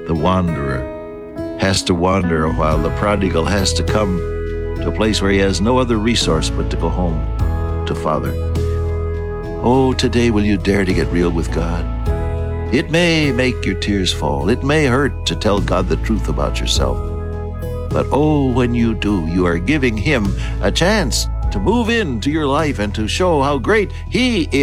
The wanderer has to wander a while. The prodigal has to come to a place where he has no other resource but to go home to Father. Oh, today will you dare to get real with God? It may make your tears fall. It may hurt to tell God the truth about yourself. But oh, when you do, you are giving him a chance to move into your life and to show how great he is.